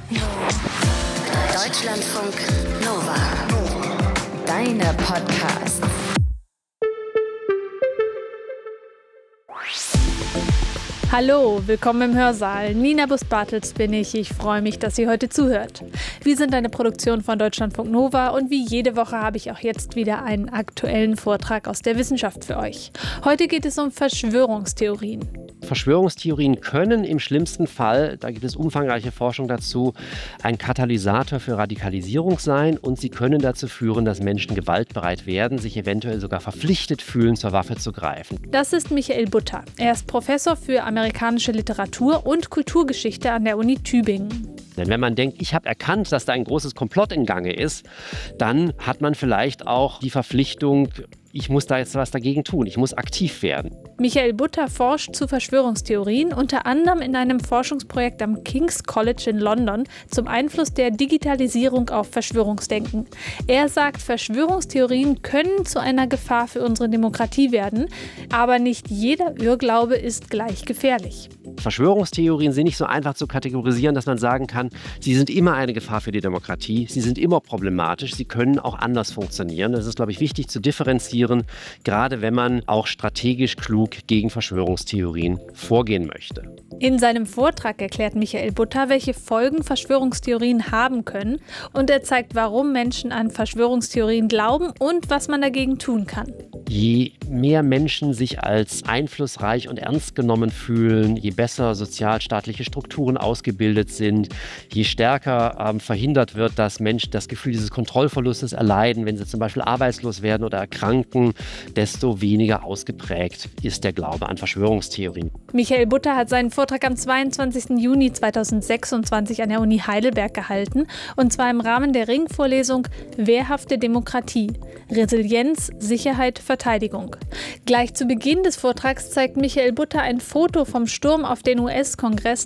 Deutschlandfunk Nova. Deine Podcasts. Hallo, willkommen im Hörsaal. Nina Bus-Bartels bin ich. Ich freue mich, dass ihr heute zuhört. Wir sind eine Produktion von Deutschlandfunk Nova und wie jede Woche habe ich auch jetzt wieder einen aktuellen Vortrag aus der Wissenschaft für euch. Heute geht es um Verschwörungstheorien. Verschwörungstheorien können im schlimmsten Fall, da gibt es umfangreiche Forschung dazu, ein Katalysator für Radikalisierung sein und sie können dazu führen, dass Menschen gewaltbereit werden, sich eventuell sogar verpflichtet fühlen, zur Waffe zu greifen. Das ist Michael Butter. Er ist Professor für amerikanische Literatur und Kulturgeschichte an der Uni Tübingen. Denn wenn man denkt, ich habe erkannt, dass da ein großes Komplott in Gange ist, dann hat man vielleicht auch die Verpflichtung, ich muss da jetzt was dagegen tun, ich muss aktiv werden. Michael Butter forscht zu Verschwörungstheorien, unter anderem in einem Forschungsprojekt am King's College in London zum Einfluss der Digitalisierung auf Verschwörungsdenken. Er sagt, Verschwörungstheorien können zu einer Gefahr für unsere Demokratie werden, aber nicht jeder Irrglaube ist gleich gefährlich. Verschwörungstheorien sind nicht so einfach zu kategorisieren, dass man sagen kann, sie sind immer eine Gefahr für die Demokratie, sie sind immer problematisch, sie können auch anders funktionieren. Das ist, glaube ich, wichtig zu differenzieren, gerade wenn man auch strategisch klug gegen Verschwörungstheorien vorgehen möchte. In seinem Vortrag erklärt Michael Butter, welche Folgen Verschwörungstheorien haben können und er zeigt, warum Menschen an Verschwörungstheorien glauben und was man dagegen tun kann. Je mehr Menschen sich als einflussreich und ernst genommen fühlen, je besser sozialstaatliche Strukturen ausgebildet sind, je stärker verhindert wird, dass Menschen das Gefühl dieses Kontrollverlustes erleiden, wenn sie zum Beispiel arbeitslos werden oder erkranken, desto weniger ausgeprägt ist der Glaube an Verschwörungstheorien. Michael Butter hat seinen Vortrag am 22. Juni 2026 an der Uni Heidelberg gehalten, und zwar im Rahmen der Ringvorlesung Wehrhafte Demokratie – Resilienz, Sicherheit, Verteidigung. Gleich zu Beginn des Vortrags zeigt Michael Butter ein Foto vom Sturm auf den US-Kongress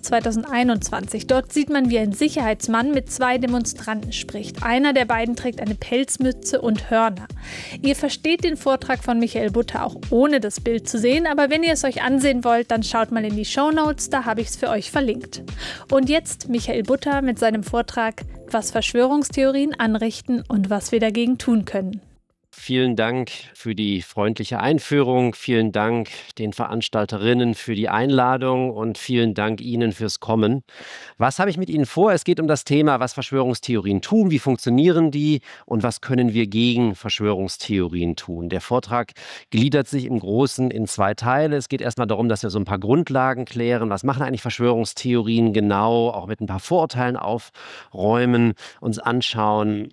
2021. Dort sieht man, wie ein Sicherheitsmann mit zwei Demonstranten spricht. Einer der beiden trägt eine Pelzmütze und Hörner. Ihr versteht den Vortrag von Michael Butter auch ohne das Bild zu sehen, aber wenn ihr es euch ansehen wollt, dann schaut mal in die Shownotes, da habe ich es für euch verlinkt. Und jetzt Michael Butter mit seinem Vortrag, was Verschwörungstheorien anrichten und was wir dagegen tun können. Vielen Dank für die freundliche Einführung, vielen Dank den Veranstalterinnen für die Einladung und vielen Dank Ihnen fürs Kommen. Was habe ich mit Ihnen vor? Es geht um das Thema, was Verschwörungstheorien tun, wie funktionieren die und was können wir gegen Verschwörungstheorien tun. Der Vortrag gliedert sich im Großen in zwei Teile. Es geht erstmal darum, dass wir so ein paar Grundlagen klären. Was machen eigentlich Verschwörungstheorien genau? Auch mit ein paar Vorurteilen aufräumen, uns anschauen,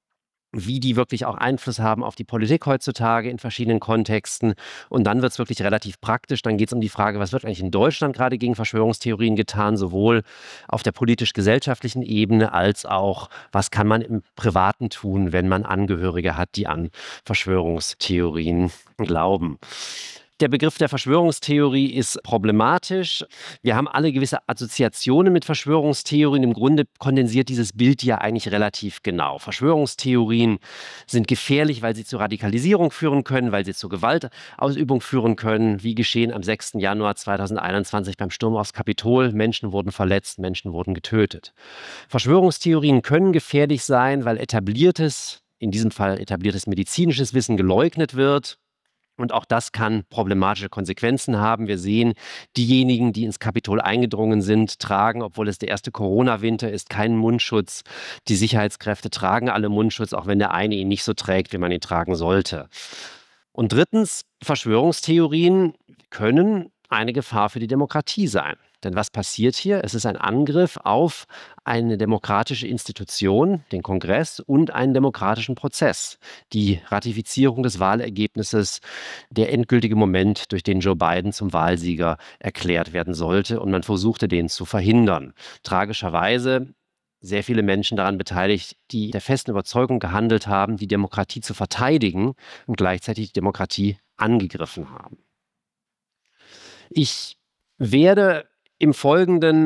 wie die wirklich auch Einfluss haben auf die Politik heutzutage in verschiedenen Kontexten. Und dann wird es wirklich relativ praktisch. Dann geht es um die Frage, was wird eigentlich in Deutschland gerade gegen Verschwörungstheorien getan, sowohl auf der politisch-gesellschaftlichen Ebene als auch, was kann man im Privaten tun, wenn man Angehörige hat, die an Verschwörungstheorien glauben. Der Begriff der Verschwörungstheorie ist problematisch. Wir haben alle gewisse Assoziationen mit Verschwörungstheorien. Im Grunde kondensiert dieses Bild ja eigentlich relativ genau. Verschwörungstheorien sind gefährlich, weil sie zu Radikalisierung führen können, weil sie zu Gewaltausübung führen können, wie geschehen am 6. Januar 2021 beim Sturm aufs Kapitol. Menschen wurden verletzt, Menschen wurden getötet. Verschwörungstheorien können gefährlich sein, weil in diesem Fall etabliertes medizinisches Wissen geleugnet wird. Und auch das kann problematische Konsequenzen haben. Wir sehen, diejenigen, die ins Kapitol eingedrungen sind, tragen, obwohl es der erste Corona-Winter ist, keinen Mundschutz. Die Sicherheitskräfte tragen alle Mundschutz, auch wenn der eine ihn nicht so trägt, wie man ihn tragen sollte. Und drittens, Verschwörungstheorien können eine Gefahr für die Demokratie sein. Denn was passiert hier? Es ist ein Angriff auf eine demokratische Institution, den Kongress, und einen demokratischen Prozess. Die Ratifizierung des Wahlergebnisses, der endgültige Moment, durch den Joe Biden zum Wahlsieger erklärt werden sollte. Und man versuchte, den zu verhindern. Tragischerweise sehr viele Menschen daran beteiligt, die der festen Überzeugung gehandelt haben, die Demokratie zu verteidigen und gleichzeitig die Demokratie angegriffen haben. Ich werde im Folgenden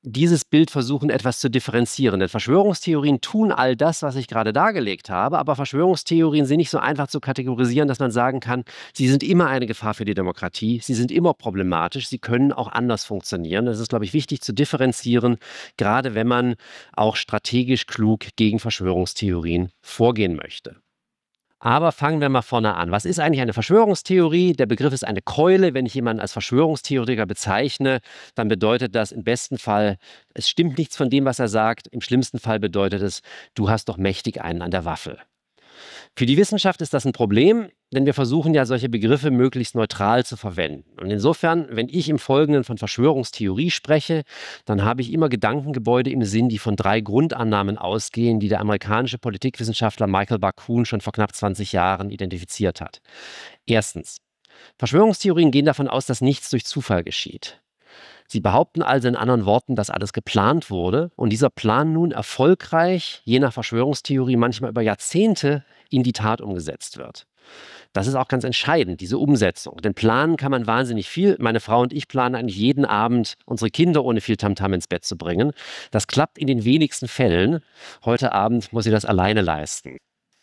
dieses Bild versuchen, etwas zu differenzieren. Denn Verschwörungstheorien tun all das, was ich gerade dargelegt habe, aber Verschwörungstheorien sind nicht so einfach zu kategorisieren, dass man sagen kann, sie sind immer eine Gefahr für die Demokratie, sie sind immer problematisch, sie können auch anders funktionieren. Das ist, glaube ich, wichtig zu differenzieren, gerade wenn man auch strategisch klug gegen Verschwörungstheorien vorgehen möchte. Aber fangen wir mal vorne an. Was ist eigentlich eine Verschwörungstheorie? Der Begriff ist eine Keule. Wenn ich jemanden als Verschwörungstheoretiker bezeichne, dann bedeutet das im besten Fall, es stimmt nichts von dem, was er sagt. Im schlimmsten Fall bedeutet es, du hast doch mächtig einen an der Waffel. Für die Wissenschaft ist das ein Problem, denn wir versuchen ja, solche Begriffe möglichst neutral zu verwenden. Und insofern, wenn ich im Folgenden von Verschwörungstheorie spreche, dann habe ich immer Gedankengebäude im Sinn, die von 3 Grundannahmen ausgehen, die der amerikanische Politikwissenschaftler Michael Barkun schon vor knapp 20 Jahren identifiziert hat. Erstens: Verschwörungstheorien gehen davon aus, dass nichts durch Zufall geschieht. Sie behaupten also in anderen Worten, dass alles geplant wurde und dieser Plan nun erfolgreich, je nach Verschwörungstheorie manchmal über Jahrzehnte, in die Tat umgesetzt wird. Das ist auch ganz entscheidend, diese Umsetzung. Denn planen kann man wahnsinnig viel. Meine Frau und ich planen eigentlich jeden Abend, unsere Kinder ohne viel Tamtam ins Bett zu bringen. Das klappt in den wenigsten Fällen. Heute Abend muss sie das alleine leisten.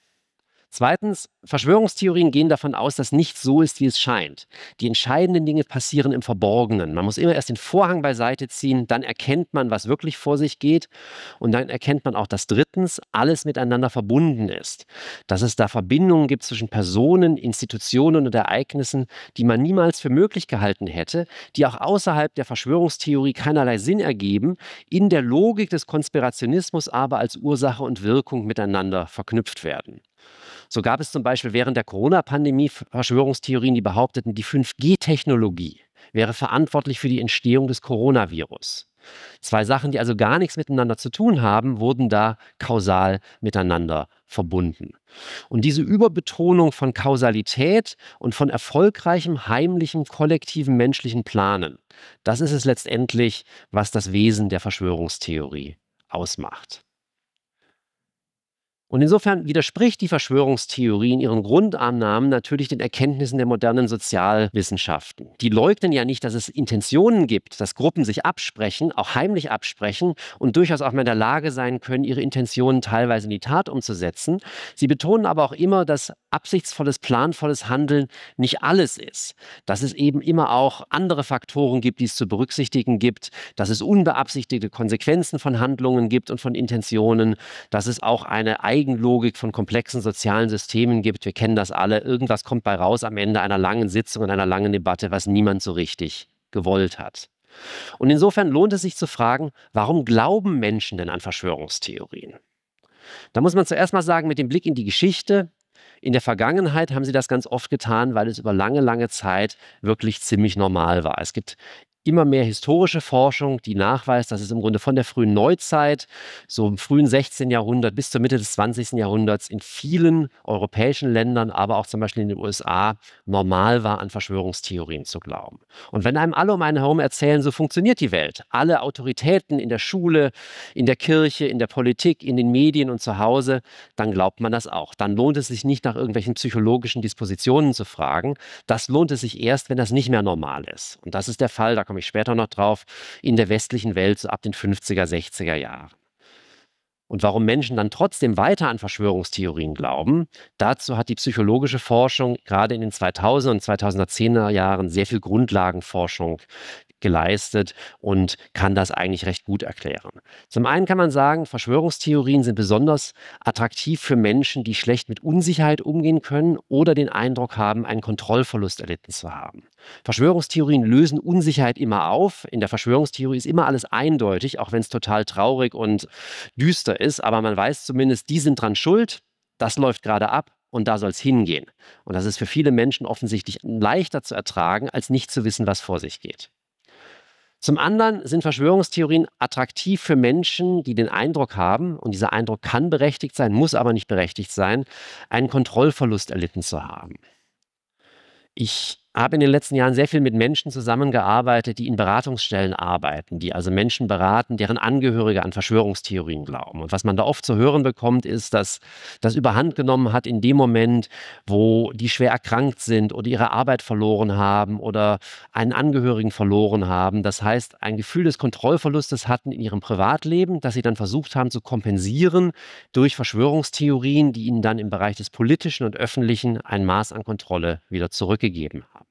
Zweitens, Verschwörungstheorien gehen davon aus, dass nichts so ist, wie es scheint. Die entscheidenden Dinge passieren im Verborgenen. Man muss immer erst den Vorhang beiseite ziehen, dann erkennt man, was wirklich vor sich geht. Und dann erkennt man auch, dass drittens alles miteinander verbunden ist. Dass es da Verbindungen gibt zwischen Personen, Institutionen und Ereignissen, die man niemals für möglich gehalten hätte, die auch außerhalb der Verschwörungstheorie keinerlei Sinn ergeben, in der Logik des Konspirationismus aber als Ursache und Wirkung miteinander verknüpft werden. So gab es zum Beispiel während der Corona-Pandemie Verschwörungstheorien, die behaupteten, die 5G-Technologie wäre verantwortlich für die Entstehung des Coronavirus. 2 Sachen, die also gar nichts miteinander zu tun haben, wurden da kausal miteinander verbunden. Und diese Überbetonung von Kausalität und von erfolgreichem, heimlichem, kollektiven menschlichen Planen, das ist es letztendlich, was das Wesen der Verschwörungstheorie ausmacht. Und insofern widerspricht die Verschwörungstheorie in ihren Grundannahmen natürlich den Erkenntnissen der modernen Sozialwissenschaften. Die leugnen ja nicht, dass es Intentionen gibt, dass Gruppen sich absprechen, auch heimlich absprechen und durchaus auch mal in der Lage sein können, ihre Intentionen teilweise in die Tat umzusetzen. Sie betonen aber auch immer, dass absichtsvolles, planvolles Handeln nicht alles ist. Dass es eben immer auch andere Faktoren gibt, die es zu berücksichtigen gibt, dass es unbeabsichtigte Konsequenzen von Handlungen gibt und von Intentionen, dass es auch eine Eigenlogik von komplexen sozialen Systemen gibt. Wir kennen das alle. Irgendwas kommt bei raus am Ende einer langen Sitzung und einer langen Debatte, was niemand so richtig gewollt hat. Und insofern lohnt es sich zu fragen, warum glauben Menschen denn an Verschwörungstheorien? Da muss man zuerst mal sagen, mit dem Blick in die Geschichte, in der Vergangenheit haben sie das ganz oft getan, weil es über lange, lange Zeit wirklich ziemlich normal war. Es gibt immer mehr historische Forschung, die nachweist, dass es im Grunde von der frühen Neuzeit, so im frühen 16. Jahrhundert bis zur Mitte des 20. Jahrhunderts in vielen europäischen Ländern, aber auch zum Beispiel in den USA, normal war, an Verschwörungstheorien zu glauben. Und wenn einem alle um einen herum erzählen, so funktioniert die Welt, alle Autoritäten in der Schule, in der Kirche, in der Politik, in den Medien und zu Hause, dann glaubt man das auch. Dann lohnt es sich nicht, nach irgendwelchen psychologischen Dispositionen zu fragen. Das lohnt es sich erst, wenn das nicht mehr normal ist. Und das ist der Fall, da komme ich später noch drauf, in der westlichen Welt so ab den 50er, 60er Jahren. Und warum Menschen dann trotzdem weiter an Verschwörungstheorien glauben, dazu hat die psychologische Forschung gerade in den 2000er und 2010er Jahren sehr viel Grundlagenforschung geleistet und kann das eigentlich recht gut erklären. Zum einen kann man sagen, Verschwörungstheorien sind besonders attraktiv für Menschen, die schlecht mit Unsicherheit umgehen können oder den Eindruck haben, einen Kontrollverlust erlitten zu haben. Verschwörungstheorien lösen Unsicherheit immer auf. In der Verschwörungstheorie ist immer alles eindeutig, auch wenn es total traurig und düster ist, aber man weiß zumindest, die sind dran schuld, das läuft gerade ab. Und da soll es hingehen. Und das ist für viele Menschen offensichtlich leichter zu ertragen, als nicht zu wissen, was vor sich geht. Zum anderen sind Verschwörungstheorien attraktiv für Menschen, die den Eindruck haben, und dieser Eindruck kann berechtigt sein, muss aber nicht berechtigt sein, einen Kontrollverlust erlitten zu haben. Ich habe in den letzten Jahren sehr viel mit Menschen zusammengearbeitet, die in Beratungsstellen arbeiten, die also Menschen beraten, deren Angehörige an Verschwörungstheorien glauben. Und was man da oft zu hören bekommt, ist, dass das überhand genommen hat in dem Moment, wo die schwer erkrankt sind oder ihre Arbeit verloren haben oder einen Angehörigen verloren haben. Das heißt, ein Gefühl des Kontrollverlustes hatten in ihrem Privatleben, das sie dann versucht haben zu kompensieren durch Verschwörungstheorien, die ihnen dann im Bereich des Politischen und Öffentlichen ein Maß an Kontrolle wieder zurückgegeben haben.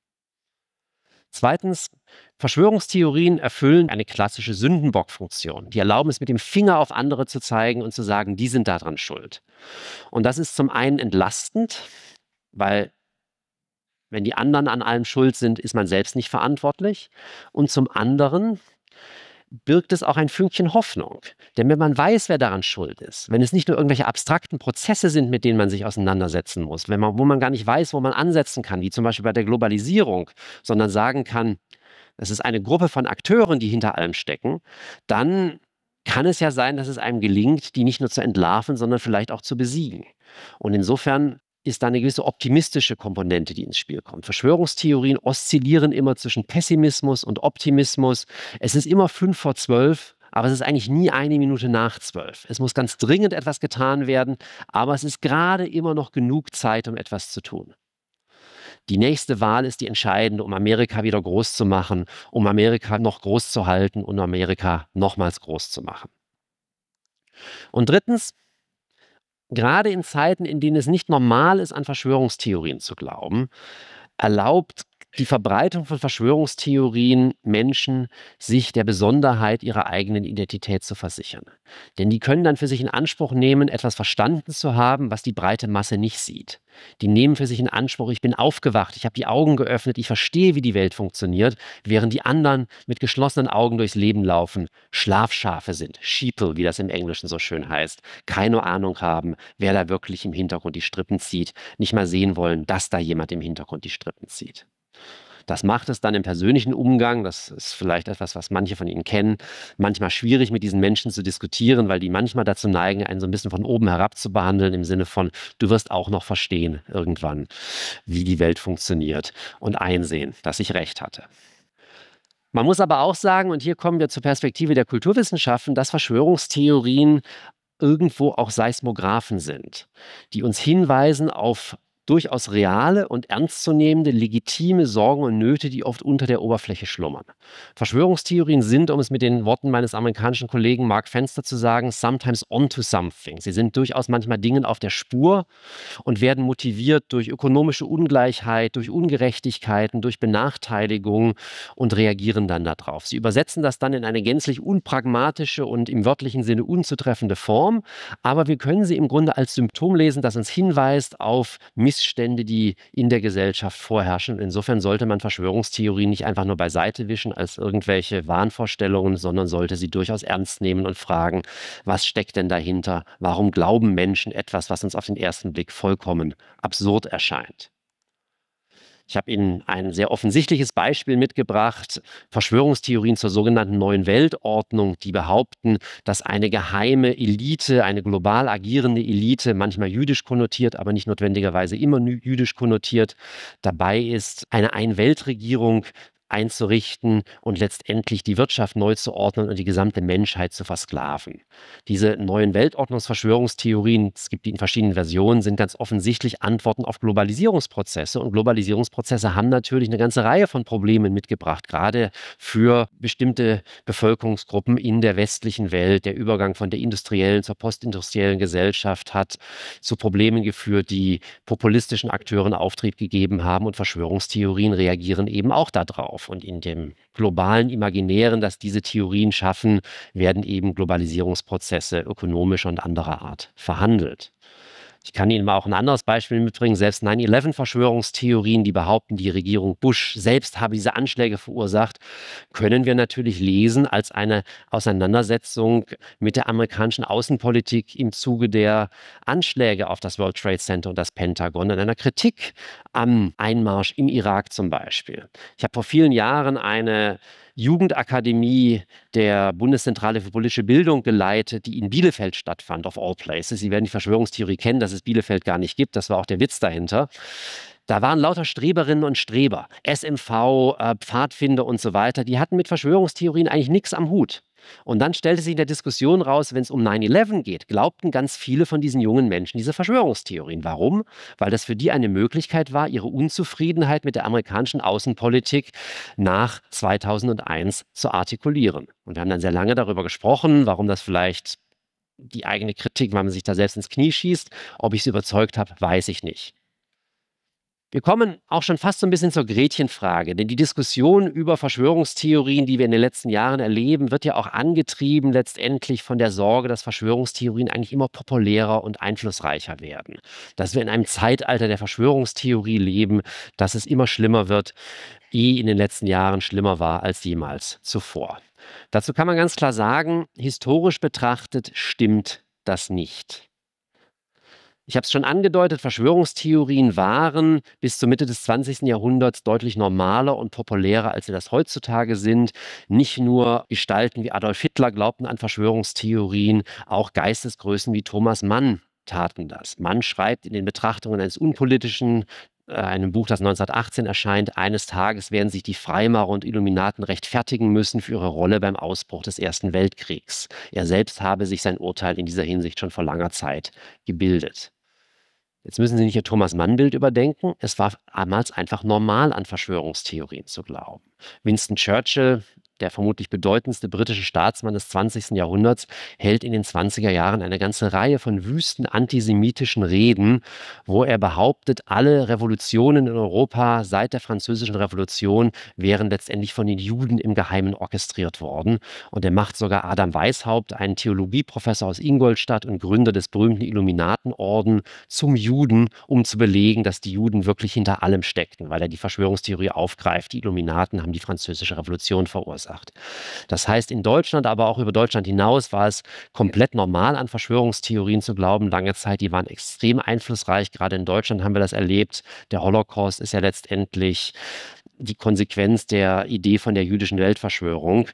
Zweitens, Verschwörungstheorien erfüllen eine klassische Sündenbockfunktion. Die erlauben es, mit dem Finger auf andere zu zeigen und zu sagen, die sind daran schuld. Und das ist zum einen entlastend, weil wenn die anderen an allem schuld sind, ist man selbst nicht verantwortlich. Und zum anderen birgt es auch ein Fünkchen Hoffnung. Denn wenn man weiß, wer daran schuld ist, wenn es nicht nur irgendwelche abstrakten Prozesse sind, mit denen man sich auseinandersetzen muss, wo man gar nicht weiß, wo man ansetzen kann, wie zum Beispiel bei der Globalisierung, sondern sagen kann, es ist eine Gruppe von Akteuren, die hinter allem stecken, dann kann es ja sein, dass es einem gelingt, die nicht nur zu entlarven, sondern vielleicht auch zu besiegen. Und insofern ist da eine gewisse optimistische Komponente, die ins Spiel kommt. Verschwörungstheorien oszillieren immer zwischen Pessimismus und Optimismus. Es ist immer 11:55, aber es ist eigentlich nie 1 Minute nach 12. Es muss ganz dringend etwas getan werden, aber es ist gerade immer noch genug Zeit, um etwas zu tun. Die nächste Wahl ist die entscheidende, um Amerika wieder groß zu machen, um Amerika noch groß zu halten und Amerika nochmals groß zu machen. Und drittens, gerade in Zeiten, in denen es nicht normal ist, an Verschwörungstheorien zu glauben, erlaubt die Verbreitung von Verschwörungstheorien Menschen, sich der Besonderheit ihrer eigenen Identität zu versichern. Denn die können dann für sich in Anspruch nehmen, etwas verstanden zu haben, was die breite Masse nicht sieht. Die nehmen für sich in Anspruch, ich bin aufgewacht, ich habe die Augen geöffnet, ich verstehe, wie die Welt funktioniert, während die anderen mit geschlossenen Augen durchs Leben laufen, Schlafschafe sind, Sheeple, wie das im Englischen so schön heißt, keine Ahnung haben, wer da wirklich im Hintergrund die Strippen zieht, nicht mal sehen wollen, dass da jemand im Hintergrund die Strippen zieht. Das macht es dann im persönlichen Umgang, das ist vielleicht etwas, was manche von Ihnen kennen, manchmal schwierig mit diesen Menschen zu diskutieren, weil die manchmal dazu neigen, einen so ein bisschen von oben herab zu behandeln, im Sinne von, du wirst auch noch verstehen irgendwann, wie die Welt funktioniert und einsehen, dass ich recht hatte. Man muss aber auch sagen, und hier kommen wir zur Perspektive der Kulturwissenschaften, dass Verschwörungstheorien irgendwo auch Seismographen sind, die uns hinweisen auf durchaus reale und ernstzunehmende, legitime Sorgen und Nöte, die oft unter der Oberfläche schlummern. Verschwörungstheorien sind, um es mit den Worten meines amerikanischen Kollegen Mark Fenster zu sagen, sometimes onto something. Sie sind durchaus manchmal Dingen auf der Spur und werden motiviert durch ökonomische Ungleichheit, durch Ungerechtigkeiten, durch Benachteiligung und reagieren dann darauf. Sie übersetzen das dann in eine gänzlich unpragmatische und im wörtlichen Sinne unzutreffende Form, aber wir können sie im Grunde als Symptom lesen, das uns hinweist auf Missstände, die in der Gesellschaft vorherrschen. Insofern sollte man Verschwörungstheorien nicht einfach nur beiseite wischen als irgendwelche Wahnvorstellungen, sondern sollte sie durchaus ernst nehmen und fragen, was steckt denn dahinter? Warum glauben Menschen etwas, was uns auf den ersten Blick vollkommen absurd erscheint? Ich habe Ihnen ein sehr offensichtliches Beispiel mitgebracht, Verschwörungstheorien zur sogenannten neuen Weltordnung, die behaupten, dass eine geheime Elite, eine global agierende Elite, manchmal jüdisch konnotiert, aber nicht notwendigerweise immer jüdisch konnotiert, dabei ist, eine Ein-Welt-Regierung einzurichten und letztendlich die Wirtschaft neu zu ordnen und die gesamte Menschheit zu versklaven. Diese neuen Weltordnungsverschwörungstheorien, es gibt die in verschiedenen Versionen, sind ganz offensichtlich Antworten auf Globalisierungsprozesse. Und Globalisierungsprozesse haben natürlich eine ganze Reihe von Problemen mitgebracht, gerade für bestimmte Bevölkerungsgruppen in der westlichen Welt. Der Übergang von der industriellen zur postindustriellen Gesellschaft hat zu Problemen geführt, die populistischen Akteuren Auftrieb gegeben haben, und Verschwörungstheorien reagieren eben auch darauf. Und in dem globalen Imaginären, das diese Theorien schaffen, werden eben Globalisierungsprozesse ökonomischer und anderer Art verhandelt. Ich kann Ihnen mal auch ein anderes Beispiel mitbringen. Selbst 9/11-Verschwörungstheorien, die behaupten, die Regierung Bush selbst habe diese Anschläge verursacht, können wir natürlich lesen als eine Auseinandersetzung mit der amerikanischen Außenpolitik im Zuge der Anschläge auf das World Trade Center und das Pentagon und einer Kritik am Einmarsch im Irak zum Beispiel. Ich habe vor vielen Jahren eine Jugendakademie der Bundeszentrale für politische Bildung geleitet, die in Bielefeld stattfand, of all places. Sie werden die Verschwörungstheorie kennen, dass es Bielefeld gar nicht gibt. Das war auch der Witz dahinter. Da waren lauter Streberinnen und Streber, SMV, Pfadfinder und so weiter. Die hatten mit Verschwörungstheorien eigentlich nichts am Hut. Und dann stellte sich in der Diskussion raus, wenn es um 9/11 geht, glaubten ganz viele von diesen jungen Menschen diese Verschwörungstheorien. Warum? Weil das für die eine Möglichkeit war, ihre Unzufriedenheit mit der amerikanischen Außenpolitik nach 2001 zu artikulieren. Und wir haben dann sehr lange darüber gesprochen, warum das vielleicht die eigene Kritik, weil man sich da selbst ins Knie schießt. Ob ich es überzeugt habe, weiß ich nicht. Wir kommen auch schon fast so ein bisschen zur Gretchenfrage, denn die Diskussion über Verschwörungstheorien, die wir in den letzten Jahren erleben, wird ja auch angetrieben letztendlich von der Sorge, dass Verschwörungstheorien eigentlich immer populärer und einflussreicher werden. Dass wir in einem Zeitalter der Verschwörungstheorie leben, dass es immer schlimmer wird, in den letzten Jahren schlimmer war als jemals zuvor. Dazu kann man ganz klar sagen, historisch betrachtet stimmt das nicht. Ich habe es schon angedeutet, Verschwörungstheorien waren bis zur Mitte des 20. Jahrhunderts deutlich normaler und populärer, als sie das heutzutage sind. Nicht nur Gestalten wie Adolf Hitler glaubten an Verschwörungstheorien, auch Geistesgrößen wie Thomas Mann taten das. Mann schreibt in den Betrachtungen eines Unpolitischen, einem Buch, das 1918 erscheint, eines Tages werden sich die Freimaurer und Illuminaten rechtfertigen müssen für ihre Rolle beim Ausbruch des Ersten Weltkriegs. Er selbst habe sich sein Urteil in dieser Hinsicht schon vor langer Zeit gebildet. Jetzt müssen Sie nicht Ihr Thomas-Mann-Bild überdenken. Es war damals einfach normal, an Verschwörungstheorien zu glauben. Winston Churchill, der vermutlich bedeutendste britische Staatsmann des 20. Jahrhunderts, hält in den 20er Jahren eine ganze Reihe von wüsten antisemitischen Reden, wo er behauptet, alle Revolutionen in Europa seit der Französischen Revolution wären letztendlich von den Juden im Geheimen orchestriert worden. Und er macht sogar Adam Weishaupt, einen Theologieprofessor aus Ingolstadt und Gründer des berühmten Illuminatenorden, zum Juden, um zu belegen, dass die Juden wirklich hinter allem steckten, weil er die Verschwörungstheorie aufgreift, die Illuminaten haben die Französische Revolution verursacht. Das heißt, in Deutschland, aber auch über Deutschland hinaus, war es komplett normal, an Verschwörungstheorien zu glauben. Lange Zeit, die waren extrem einflussreich. Gerade in Deutschland haben wir das erlebt. Der Holocaust ist ja letztendlich die Konsequenz der Idee von der jüdischen Weltverschwörung.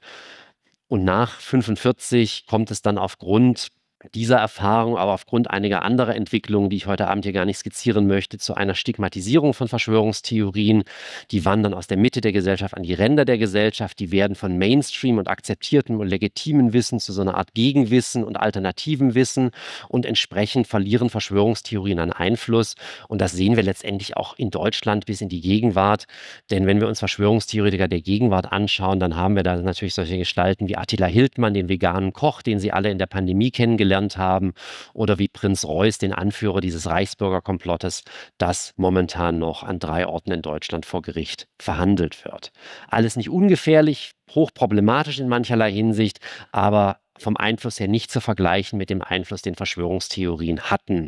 Und nach 1945 kommt es dann aufgrund dieser Erfahrung, aber aufgrund einiger anderer Entwicklungen, die ich heute Abend hier gar nicht skizzieren möchte, zu einer Stigmatisierung von Verschwörungstheorien. Die wandern aus der Mitte der Gesellschaft an die Ränder der Gesellschaft. Die werden von Mainstream und akzeptiertem und legitimen Wissen zu so einer Art Gegenwissen und alternativem Wissen. Und entsprechend verlieren Verschwörungstheorien an Einfluss. Und das sehen wir letztendlich auch in Deutschland bis in die Gegenwart. Denn wenn wir uns Verschwörungstheoretiker der Gegenwart anschauen, dann haben wir da natürlich solche Gestalten wie Attila Hildmann, den veganen Koch, den Sie alle in der Pandemie kennengelernt haben, oder wie Prinz Reuß, den Anführer dieses Reichsbürgerkomplottes, das momentan noch an 3 Orten in Deutschland vor Gericht verhandelt wird. Alles nicht ungefährlich, hochproblematisch in mancherlei Hinsicht, aber vom Einfluss her nicht zu vergleichen mit dem Einfluss, den Verschwörungstheorien hatten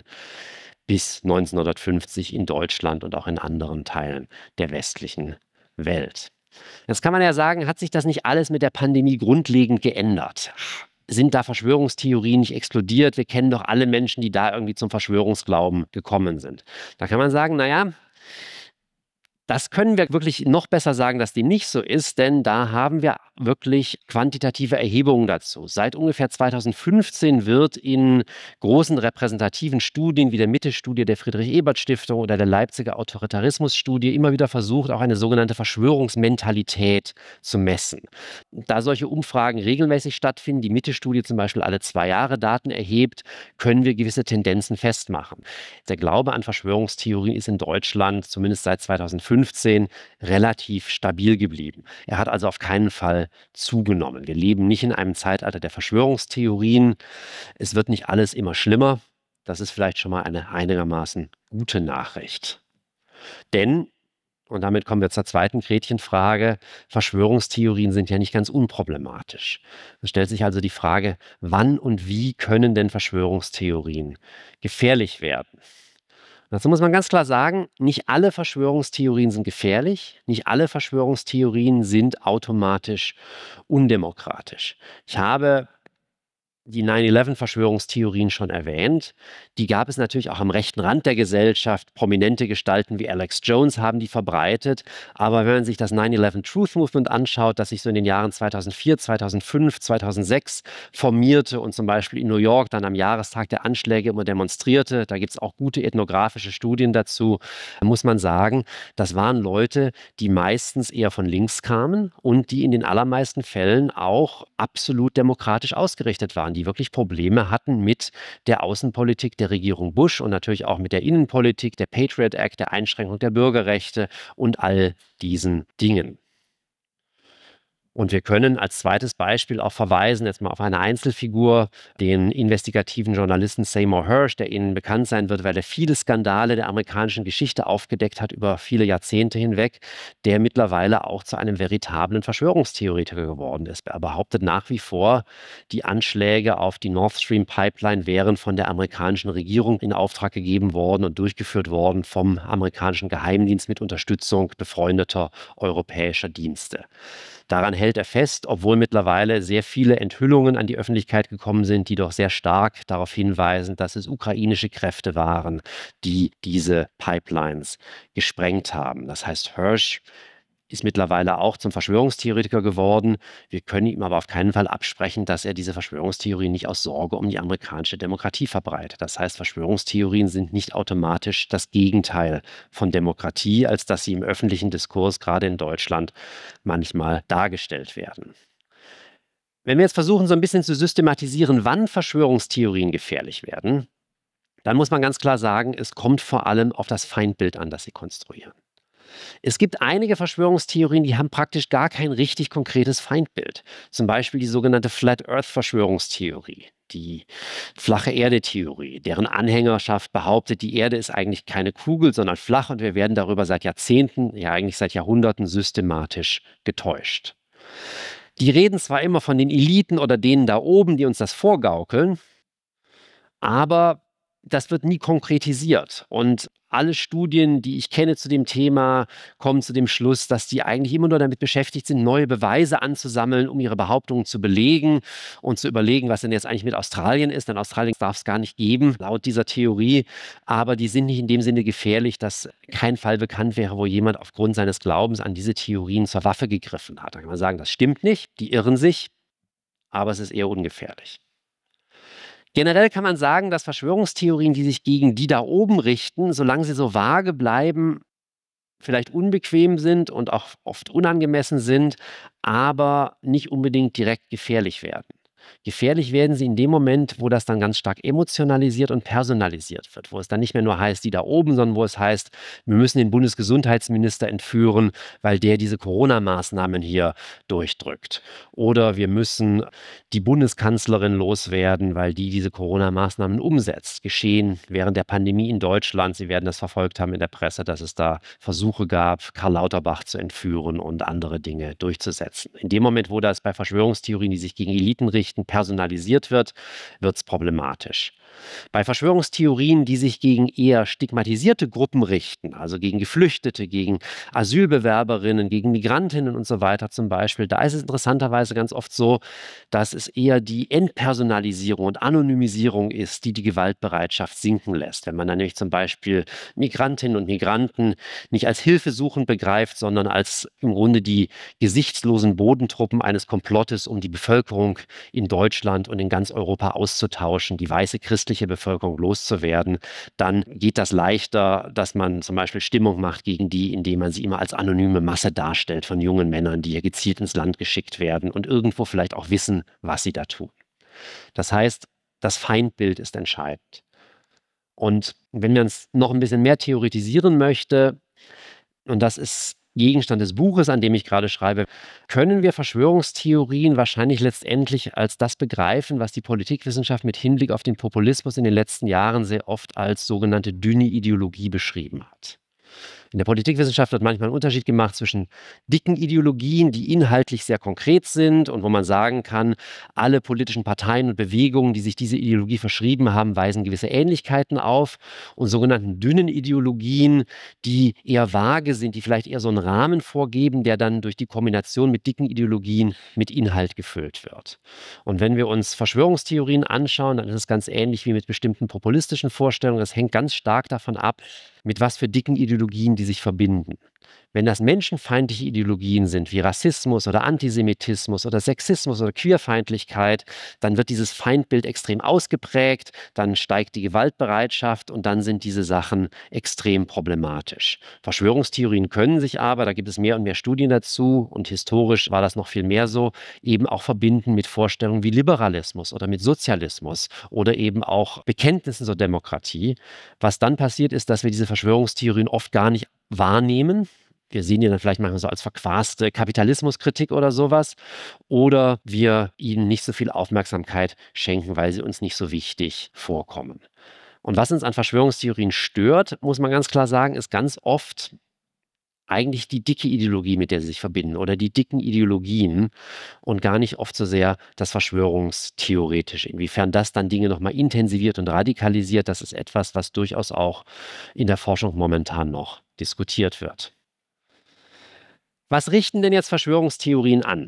bis 1950 in Deutschland und auch in anderen Teilen der westlichen Welt. Jetzt kann man ja sagen, hat sich das nicht alles mit der Pandemie grundlegend geändert? Sind da Verschwörungstheorien nicht explodiert? Wir kennen doch alle Menschen, die da irgendwie zum Verschwörungsglauben gekommen sind. Da kann man sagen, naja, das können wir wirklich noch besser sagen, dass dem nicht so ist, denn da haben wir wirklich quantitative Erhebungen dazu. Seit ungefähr 2015 wird in großen repräsentativen Studien wie der Mitte-Studie der Friedrich-Ebert-Stiftung oder der Leipziger Autoritarismus-Studie immer wieder versucht, auch eine sogenannte Verschwörungsmentalität zu messen. Da solche Umfragen regelmäßig stattfinden, die Mitte-Studie zum Beispiel alle 2 Jahre Daten erhebt, können wir gewisse Tendenzen festmachen. Der Glaube an Verschwörungstheorien ist in Deutschland zumindest seit 2015 relativ stabil geblieben. Er hat also auf keinen Fall zugenommen. Wir leben nicht in einem Zeitalter der Verschwörungstheorien. Es wird nicht alles immer schlimmer. Das ist vielleicht schon mal eine einigermaßen gute Nachricht. Denn, und damit kommen wir zur zweiten Gretchenfrage, Verschwörungstheorien sind ja nicht ganz unproblematisch. Es stellt sich also die Frage, wann und wie können denn Verschwörungstheorien gefährlich werden? Dazu muss man ganz klar sagen, nicht alle Verschwörungstheorien sind gefährlich, nicht alle Verschwörungstheorien sind automatisch undemokratisch. Ich habe die 9/11-Verschwörungstheorien schon erwähnt. Die gab es natürlich auch am rechten Rand der Gesellschaft. Prominente Gestalten wie Alex Jones haben die verbreitet. Aber wenn man sich das 9/11 Truth Movement anschaut, das sich so in den Jahren 2004, 2005, 2006 formierte und zum Beispiel in New York dann am Jahrestag der Anschläge immer demonstrierte, da gibt es auch gute ethnografische Studien dazu, muss man sagen, das waren Leute, die meistens eher von links kamen und die in den allermeisten Fällen auch absolut demokratisch ausgerichtet waren, die wirklich Probleme hatten mit der Außenpolitik der Regierung Bush und natürlich auch mit der Innenpolitik, der Patriot Act, der Einschränkung der Bürgerrechte und all diesen Dingen. Und wir können als zweites Beispiel auch verweisen, jetzt mal auf eine Einzelfigur, den investigativen Journalisten Seymour Hersh, der Ihnen bekannt sein wird, weil er viele Skandale der amerikanischen Geschichte aufgedeckt hat über viele Jahrzehnte hinweg, der mittlerweile auch zu einem veritablen Verschwörungstheoretiker geworden ist. Er behauptet nach wie vor, die Anschläge auf die Nord Stream Pipeline wären von der amerikanischen Regierung in Auftrag gegeben worden und durchgeführt worden vom amerikanischen Geheimdienst mit Unterstützung befreundeter europäischer Dienste. Daran hält er fest, obwohl mittlerweile sehr viele Enthüllungen an die Öffentlichkeit gekommen sind, die doch sehr stark darauf hinweisen, dass es ukrainische Kräfte waren, die diese Pipelines gesprengt haben. Das heißt, Hersh ist mittlerweile auch zum Verschwörungstheoretiker geworden. Wir können ihm aber auf keinen Fall absprechen, dass er diese Verschwörungstheorien nicht aus Sorge um die amerikanische Demokratie verbreitet. Das heißt, Verschwörungstheorien sind nicht automatisch das Gegenteil von Demokratie, als dass sie im öffentlichen Diskurs, gerade in Deutschland, manchmal dargestellt werden. Wenn wir jetzt versuchen, so ein bisschen zu systematisieren, wann Verschwörungstheorien gefährlich werden, dann muss man ganz klar sagen, es kommt vor allem auf das Feindbild an, das sie konstruieren. Es gibt einige Verschwörungstheorien, die haben praktisch gar kein richtig konkretes Feindbild. Zum Beispiel die sogenannte Flat Earth Verschwörungstheorie, die flache Erde-Theorie, deren Anhängerschaft behauptet, die Erde ist eigentlich keine Kugel, sondern flach und wir werden darüber seit Jahrzehnten, ja eigentlich seit Jahrhunderten systematisch getäuscht. Die reden zwar immer von den Eliten oder denen da oben, die uns das vorgaukeln, aber das wird nie konkretisiert. Und alle Studien, die ich kenne zu dem Thema, kommen zu dem Schluss, dass die eigentlich immer nur damit beschäftigt sind, neue Beweise anzusammeln, um ihre Behauptungen zu belegen und zu überlegen, was denn jetzt eigentlich mit Australien ist. Denn Australien darf es gar nicht geben, laut dieser Theorie. Aber die sind nicht in dem Sinne gefährlich, dass kein Fall bekannt wäre, wo jemand aufgrund seines Glaubens an diese Theorien zur Waffe gegriffen hat. Da kann man sagen, das stimmt nicht, die irren sich, aber es ist eher ungefährlich. Generell kann man sagen, dass Verschwörungstheorien, die sich gegen die da oben richten, solange sie so vage bleiben, vielleicht unbequem sind und auch oft unangemessen sind, aber nicht unbedingt direkt gefährlich werden. Gefährlich werden sie in dem Moment, wo das dann ganz stark emotionalisiert und personalisiert wird, wo es dann nicht mehr nur heißt, die da oben, sondern wo es heißt, wir müssen den Bundesgesundheitsminister entführen, weil der diese Corona-Maßnahmen hier durchdrückt. Oder wir müssen die Bundeskanzlerin loswerden, weil die diese Corona-Maßnahmen umsetzt. Geschehen während der Pandemie in Deutschland. Sie werden das verfolgt haben in der Presse, dass es da Versuche gab, Karl Lauterbach zu entführen und andere Dinge durchzusetzen. In dem Moment, wo das bei Verschwörungstheorien, die sich gegen Eliten richten, personalisiert wird, wird es problematisch. Bei Verschwörungstheorien, die sich gegen eher stigmatisierte Gruppen richten, also gegen Geflüchtete, gegen Asylbewerberinnen, gegen Migrantinnen und so weiter zum Beispiel, da ist es interessanterweise ganz oft so, dass es eher die Entpersonalisierung und Anonymisierung ist, die die Gewaltbereitschaft sinken lässt. Wenn man dann nämlich zum Beispiel Migrantinnen und Migranten nicht als hilfesuchend begreift, sondern als im Grunde die gesichtslosen Bodentruppen eines Komplottes, um die Bevölkerung in Deutschland und in ganz Europa auszutauschen, die weiße christliche Bevölkerung loszuwerden, dann geht das leichter, dass man zum Beispiel Stimmung macht gegen die, indem man sie immer als anonyme Masse darstellt von jungen Männern, die ja gezielt ins Land geschickt werden und irgendwo vielleicht auch wissen, was sie da tun. Das heißt, das Feindbild ist entscheidend. Und wenn man es noch ein bisschen mehr theoretisieren möchte, und das ist Gegenstand des Buches, an dem ich gerade schreibe, können wir Verschwörungstheorien wahrscheinlich letztendlich als das begreifen, was die Politikwissenschaft mit Hinblick auf den Populismus in den letzten Jahren sehr oft als sogenannte dünne Ideologie beschrieben hat. In der Politikwissenschaft wird manchmal ein Unterschied gemacht zwischen dicken Ideologien, die inhaltlich sehr konkret sind und wo man sagen kann, alle politischen Parteien und Bewegungen, die sich diese Ideologie verschrieben haben, weisen gewisse Ähnlichkeiten auf, und sogenannten dünnen Ideologien, die eher vage sind, die vielleicht eher so einen Rahmen vorgeben, der dann durch die Kombination mit dicken Ideologien mit Inhalt gefüllt wird. Und wenn wir uns Verschwörungstheorien anschauen, dann ist es ganz ähnlich wie mit bestimmten populistischen Vorstellungen. Es hängt ganz stark davon ab, mit was für dicken Ideologien die sich verbinden. Wenn das menschenfeindliche Ideologien sind, wie Rassismus oder Antisemitismus oder Sexismus oder Queerfeindlichkeit, dann wird dieses Feindbild extrem ausgeprägt, dann steigt die Gewaltbereitschaft und dann sind diese Sachen extrem problematisch. Verschwörungstheorien können sich aber, da gibt es mehr und mehr Studien dazu und historisch war das noch viel mehr so, eben auch verbinden mit Vorstellungen wie Liberalismus oder mit Sozialismus oder eben auch Bekenntnissen zur Demokratie. Was dann passiert ist, dass wir diese Verschwörungstheorien oft gar nicht wahrnehmen. Wir sehen die dann vielleicht manchmal so als verquaste Kapitalismuskritik oder sowas. Oder wir ihnen nicht so viel Aufmerksamkeit schenken, weil sie uns nicht so wichtig vorkommen. Und was uns an Verschwörungstheorien stört, muss man ganz klar sagen, ist ganz oft eigentlich die dicke Ideologie, mit der sie sich verbinden oder die dicken Ideologien und gar nicht oft so sehr das Verschwörungstheoretische. Inwiefern das dann Dinge nochmal intensiviert und radikalisiert, das ist etwas, was durchaus auch in der Forschung momentan noch diskutiert wird. Was richten denn jetzt Verschwörungstheorien an?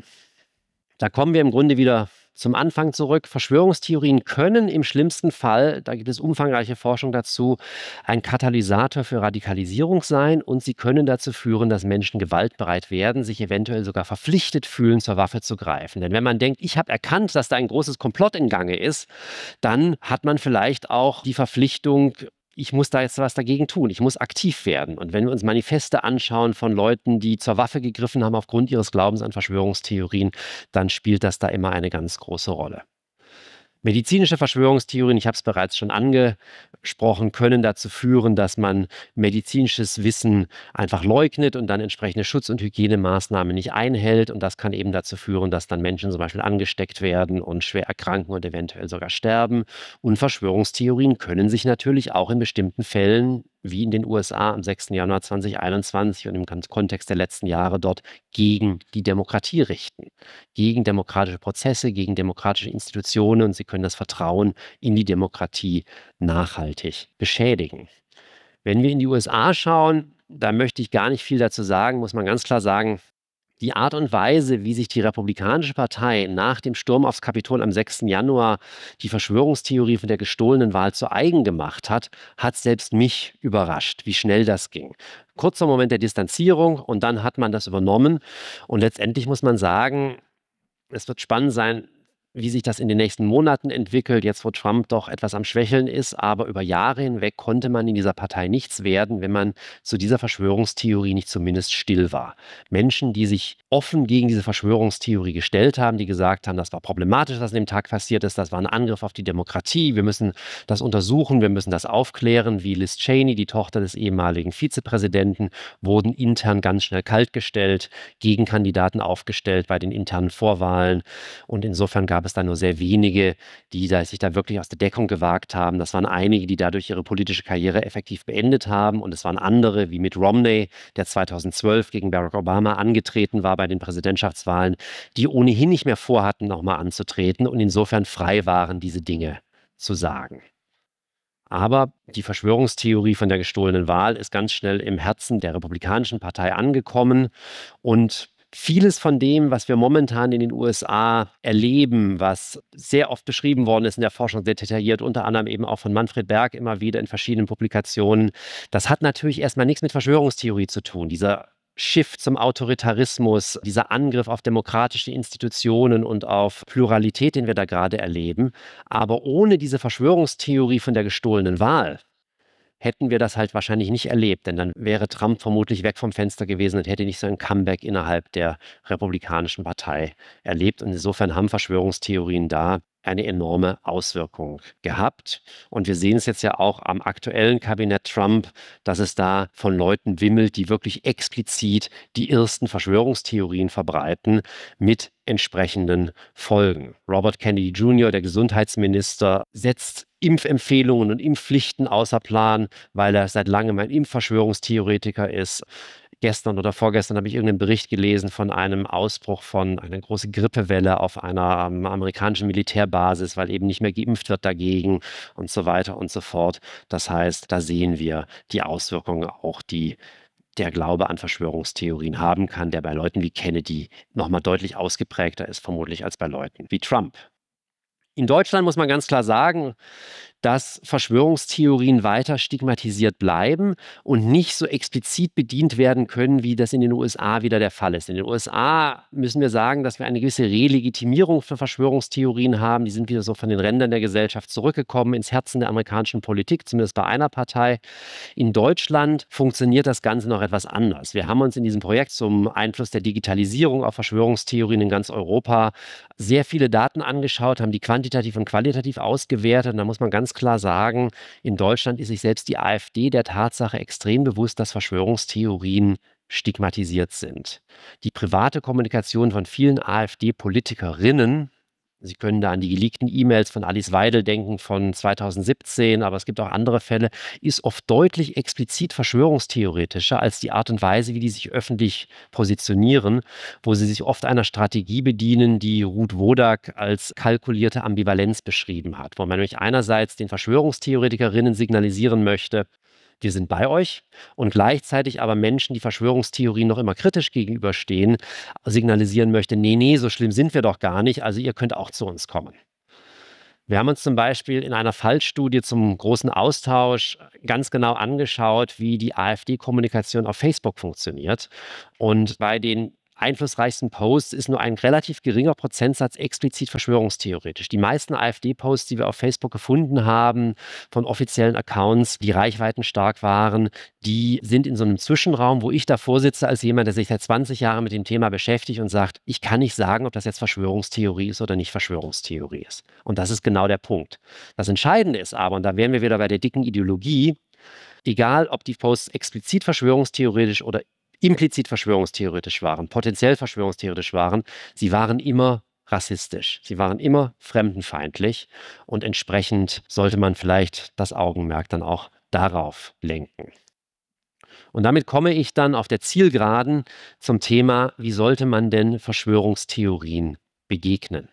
Da kommen wir im Grunde wieder zum Anfang zurück. Verschwörungstheorien können im schlimmsten Fall, da gibt es umfangreiche Forschung dazu, ein Katalysator für Radikalisierung sein und sie können dazu führen, dass Menschen gewaltbereit werden, sich eventuell sogar verpflichtet fühlen, zur Waffe zu greifen. Denn wenn man denkt, ich habe erkannt, dass da ein großes Komplott in Gange ist, dann hat man vielleicht auch die Verpflichtung, ich muss da jetzt was dagegen tun, ich muss aktiv werden. Und wenn wir uns Manifeste anschauen von Leuten, die zur Waffe gegriffen haben aufgrund ihres Glaubens an Verschwörungstheorien, dann spielt das da immer eine ganz große Rolle. Medizinische Verschwörungstheorien, ich habe es bereits schon angesprochen, können dazu führen, dass man medizinisches Wissen einfach leugnet und dann entsprechende Schutz- und Hygienemaßnahmen nicht einhält. Und das kann eben dazu führen, dass dann Menschen zum Beispiel angesteckt werden und schwer erkranken und eventuell sogar sterben. Und Verschwörungstheorien können sich natürlich auch in bestimmten Fällen, wie in den USA am 6. Januar 2021 und im Kontext der letzten Jahre dort, gegen die Demokratie richten, gegen demokratische Prozesse, gegen demokratische Institutionen, und sie können das Vertrauen in die Demokratie nachhaltig beschädigen. Wenn wir in die USA schauen, da möchte ich gar nicht viel dazu sagen, muss man ganz klar sagen, die Art und Weise, wie sich die Republikanische Partei nach dem Sturm aufs Kapitol am 6. Januar die Verschwörungstheorie von der gestohlenen Wahl zu eigen gemacht hat, hat selbst mich überrascht, wie schnell das ging. Kurzer Moment der Distanzierung und dann hat man das übernommen. Und letztendlich muss man sagen, es wird spannend sein, wie sich das in den nächsten Monaten entwickelt, jetzt wo Trump doch etwas am Schwächeln ist, aber über Jahre hinweg konnte man in dieser Partei nichts werden, wenn man zu dieser Verschwörungstheorie nicht zumindest still war. Menschen, die sich offen gegen diese Verschwörungstheorie gestellt haben, die gesagt haben, das war problematisch, was an dem Tag passiert ist, das war ein Angriff auf die Demokratie, wir müssen das untersuchen, wir müssen das aufklären, wie Liz Cheney, die Tochter des ehemaligen Vizepräsidenten, wurden intern ganz schnell kaltgestellt, Gegenkandidaten aufgestellt bei den internen Vorwahlen, und insofern gab es da nur sehr wenige, die sich da wirklich aus der Deckung gewagt haben. Das waren einige, die dadurch ihre politische Karriere effektiv beendet haben, und es waren andere, wie Mitt Romney, der 2012 gegen Barack Obama angetreten war bei den Präsidentschaftswahlen, die ohnehin nicht mehr vorhatten, nochmal anzutreten und insofern frei waren, diese Dinge zu sagen. Aber die Verschwörungstheorie von der gestohlenen Wahl ist ganz schnell im Herzen der Republikanischen Partei angekommen, und vieles von dem, was wir momentan in den USA erleben, was sehr oft beschrieben worden ist in der Forschung, sehr detailliert, unter anderem eben auch von Manfred Berg immer wieder in verschiedenen Publikationen, das hat natürlich erstmal nichts mit Verschwörungstheorie zu tun. Dieser Shift zum Autoritarismus, dieser Angriff auf demokratische Institutionen und auf Pluralität, den wir da gerade erleben. Aber ohne diese Verschwörungstheorie von der gestohlenen Wahl hätten wir das halt wahrscheinlich nicht erlebt, denn dann wäre Trump vermutlich weg vom Fenster gewesen und hätte nicht so ein Comeback innerhalb der Republikanischen Partei erlebt. Und insofern haben Verschwörungstheorien da eine enorme Auswirkung gehabt. Und wir sehen es jetzt ja auch am aktuellen Kabinett Trump, dass es da von Leuten wimmelt, die wirklich explizit die ersten Verschwörungstheorien verbreiten mit entsprechenden Folgen. Robert Kennedy Jr., der Gesundheitsminister, setzt Impfempfehlungen und Impfpflichten außer Plan, weil er seit langem ein Impfverschwörungstheoretiker ist. Gestern oder vorgestern habe ich irgendeinen Bericht gelesen von einem Ausbruch von einer großen Grippewelle auf einer amerikanischen Militärbasis, weil eben nicht mehr geimpft wird dagegen und so weiter und so fort. Das heißt, da sehen wir die Auswirkungen auch, die der Glaube an Verschwörungstheorien haben kann, der bei Leuten wie Kennedy nochmal deutlich ausgeprägter ist, vermutlich als bei Leuten wie Trump. In Deutschland muss man ganz klar sagen, dass Verschwörungstheorien weiter stigmatisiert bleiben und nicht so explizit bedient werden können, wie das in den USA wieder der Fall ist. In den USA müssen wir sagen, dass wir eine gewisse Relegitimierung für Verschwörungstheorien haben. Die sind wieder so von den Rändern der Gesellschaft zurückgekommen ins Herzen der amerikanischen Politik, zumindest bei einer Partei. In Deutschland funktioniert das Ganze noch etwas anders. Wir haben uns in diesem Projekt zum Einfluss der Digitalisierung auf Verschwörungstheorien in ganz Europa sehr viele Daten angeschaut, haben die quantitativ und qualitativ ausgewertet. Und da muss man ganz klar sagen, in Deutschland ist sich selbst die AfD der Tatsache extrem bewusst, dass Verschwörungstheorien stigmatisiert sind. Die private Kommunikation von vielen AfD-Politikerinnen, Sie können da an die geleakten E-Mails von Alice Weidel denken von 2017, aber es gibt auch andere Fälle, ist oft deutlich explizit verschwörungstheoretischer als die Art und Weise, wie die sich öffentlich positionieren, wo sie sich oft einer Strategie bedienen, die Ruth Wodak als kalkulierte Ambivalenz beschrieben hat, wo man nämlich einerseits den Verschwörungstheoretikerinnen signalisieren möchte, wir sind bei euch, und gleichzeitig aber Menschen, die Verschwörungstheorien noch immer kritisch gegenüberstehen, signalisieren möchte, nee, so schlimm sind wir doch gar nicht, also ihr könnt auch zu uns kommen. Wir haben uns zum Beispiel in einer Fallstudie zum großen Austausch ganz genau angeschaut, wie die AfD-Kommunikation auf Facebook funktioniert. Und bei den einflussreichsten Posts ist nur ein relativ geringer Prozentsatz explizit verschwörungstheoretisch. Die meisten AfD-Posts, die wir auf Facebook gefunden haben, von offiziellen Accounts, die reichweitenstark waren, die sind in so einem Zwischenraum, wo ich davor sitze als jemand, der sich seit 20 Jahren mit dem Thema beschäftigt und sagt, ich kann nicht sagen, ob das jetzt Verschwörungstheorie ist oder nicht Verschwörungstheorie ist. Und das ist genau der Punkt. Das Entscheidende ist aber, und da wären wir wieder bei der dicken Ideologie, egal ob die Posts explizit verschwörungstheoretisch oder implizit verschwörungstheoretisch waren, potenziell verschwörungstheoretisch waren, sie waren immer rassistisch, sie waren immer fremdenfeindlich, und entsprechend sollte man vielleicht das Augenmerk dann auch darauf lenken. Und damit komme ich dann auf der Zielgeraden zum Thema, wie sollte man denn Verschwörungstheorien begegnen?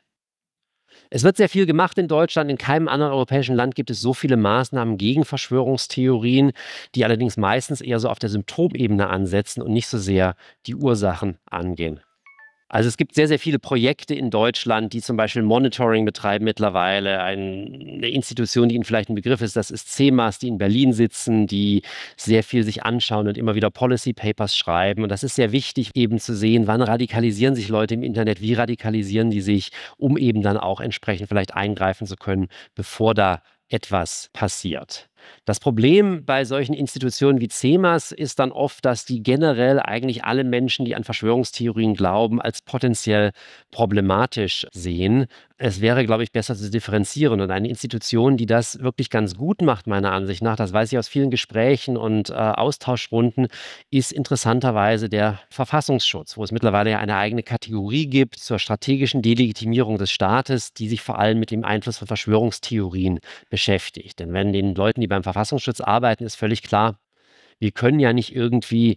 Es wird sehr viel gemacht in Deutschland. In keinem anderen europäischen Land gibt es so viele Maßnahmen gegen Verschwörungstheorien, die allerdings meistens eher so auf der Symptomebene ansetzen und nicht so sehr die Ursachen angehen. Also es gibt sehr, sehr viele Projekte in Deutschland, die zum Beispiel Monitoring betreiben mittlerweile. Eine Institution, die Ihnen vielleicht ein Begriff ist, das ist CEMAS, die in Berlin sitzen, die sehr viel sich anschauen und immer wieder Policy Papers schreiben. Und das ist sehr wichtig, eben zu sehen, wann radikalisieren sich Leute im Internet, wie radikalisieren die sich, um eben dann auch entsprechend vielleicht eingreifen zu können, bevor da etwas passiert. Das Problem bei solchen Institutionen wie CEMAS ist dann oft, dass die generell eigentlich alle Menschen, die an Verschwörungstheorien glauben, als potenziell problematisch sehen. Es wäre, glaube ich, besser zu differenzieren. Und eine Institution, die das wirklich ganz gut macht, meiner Ansicht nach, das weiß ich aus vielen Gesprächen und Austauschrunden, ist interessanterweise der Verfassungsschutz, wo es mittlerweile ja eine eigene Kategorie gibt zur strategischen Delegitimierung des Staates, die sich vor allem mit dem Einfluss von Verschwörungstheorien beschäftigt. Denn wenn den Leuten, die beim Verfassungsschutz arbeiten, ist völlig klar, wir können ja nicht irgendwie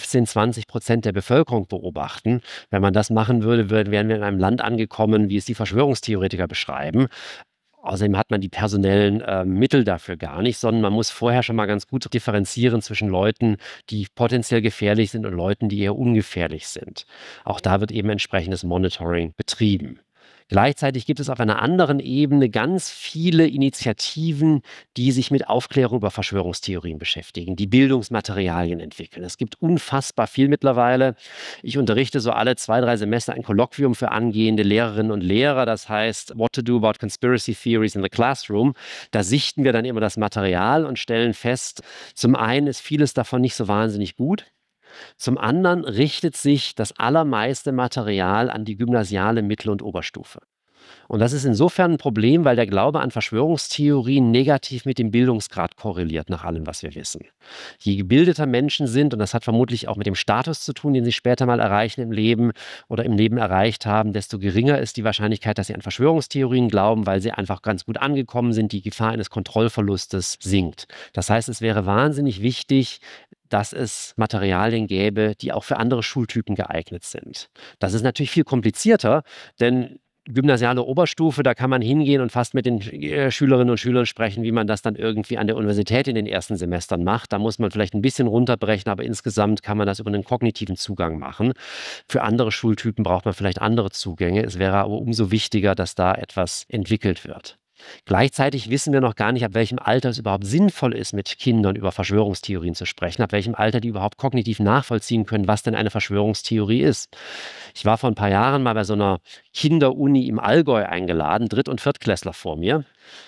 15-20% der Bevölkerung beobachten. Wenn man das machen würde, wären wir in einem Land angekommen, wie es die Verschwörungstheoretiker beschreiben. Außerdem hat man die personellen Mittel dafür gar nicht, sondern man muss vorher schon mal ganz gut differenzieren zwischen Leuten, die potenziell gefährlich sind, und Leuten, die eher ungefährlich sind. Auch da wird eben entsprechendes Monitoring betrieben. Gleichzeitig gibt es auf einer anderen Ebene ganz viele Initiativen, die sich mit Aufklärung über Verschwörungstheorien beschäftigen, die Bildungsmaterialien entwickeln. Es gibt unfassbar viel mittlerweile. Ich unterrichte so alle 2-3 Semester ein Kolloquium für angehende Lehrerinnen und Lehrer, das heißt What to do about conspiracy theories in the classroom. Da sichten wir dann immer das Material und stellen fest, zum einen ist vieles davon nicht so wahnsinnig gut. Zum anderen richtet sich das allermeiste Material an die gymnasiale Mittel- und Oberstufe. Und das ist insofern ein Problem, weil der Glaube an Verschwörungstheorien negativ mit dem Bildungsgrad korreliert, nach allem, was wir wissen. Je gebildeter Menschen sind, und das hat vermutlich auch mit dem Status zu tun, den sie später mal erreichen im Leben oder im Leben erreicht haben, desto geringer ist die Wahrscheinlichkeit, dass sie an Verschwörungstheorien glauben, weil sie einfach ganz gut angekommen sind, die Gefahr eines Kontrollverlustes sinkt. Das heißt, es wäre wahnsinnig wichtig, dass es Materialien gäbe, die auch für andere Schultypen geeignet sind. Das ist natürlich viel komplizierter, denn gymnasiale Oberstufe, da kann man hingehen und fast mit den Schülerinnen und Schülern sprechen, wie man das dann irgendwie an der Universität in den ersten Semestern macht. Da muss man vielleicht ein bisschen runterbrechen, aber insgesamt kann man das über einen kognitiven Zugang machen. Für andere Schultypen braucht man vielleicht andere Zugänge. Es wäre aber umso wichtiger, dass da etwas entwickelt wird. Gleichzeitig wissen wir noch gar nicht, ab welchem Alter es überhaupt sinnvoll ist, mit Kindern über Verschwörungstheorien zu sprechen, ab welchem Alter die überhaupt kognitiv nachvollziehen können, was denn eine Verschwörungstheorie ist. Ich war vor ein paar Jahren mal bei so einer Kinderuni im Allgäu eingeladen, Dritt- und Viertklässler vor mir.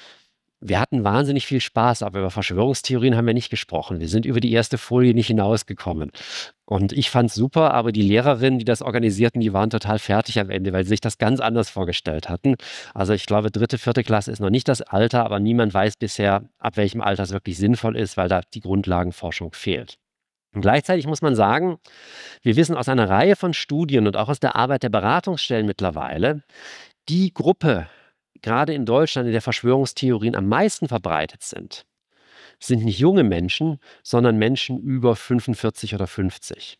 Wir hatten wahnsinnig viel Spaß, aber über Verschwörungstheorien haben wir nicht gesprochen. Wir sind über die erste Folie nicht hinausgekommen. Und ich fand es super, aber die Lehrerinnen, die das organisierten, die waren total fertig am Ende, weil sie sich das ganz anders vorgestellt hatten. Also ich glaube, 3., 4. Klasse ist noch nicht das Alter, aber niemand weiß bisher, ab welchem Alter es wirklich sinnvoll ist, weil da die Grundlagenforschung fehlt. Und gleichzeitig muss man sagen, wir wissen aus einer Reihe von Studien und auch aus der Arbeit der Beratungsstellen mittlerweile, die Gruppe, gerade in Deutschland, in der Verschwörungstheorien am meisten verbreitet sind nicht junge Menschen, sondern Menschen über 45 oder 50.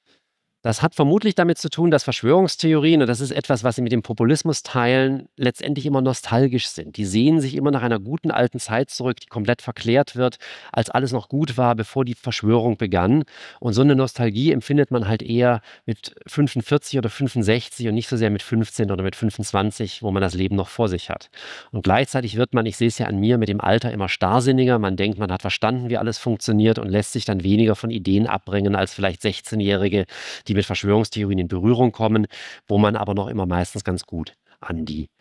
Das hat vermutlich damit zu tun, dass Verschwörungstheorien, und das ist etwas, was sie mit dem Populismus teilen, letztendlich immer nostalgisch sind. Die sehen sich immer nach einer guten alten Zeit zurück, die komplett verklärt wird, als alles noch gut war, bevor die Verschwörung begann. Und so eine Nostalgie empfindet man halt eher mit 45 oder 65 und nicht so sehr mit 15 oder mit 25, wo man das Leben noch vor sich hat. Und gleichzeitig wird man, ich sehe es ja an mir, mit dem Alter immer starrsinniger. Man denkt, man hat verstanden, wie alles funktioniert und lässt sich dann weniger von Ideen abbringen als vielleicht 16-Jährige, die mit Verschwörungstheorien in Berührung kommen, wo man aber noch immer meistens ganz gut an die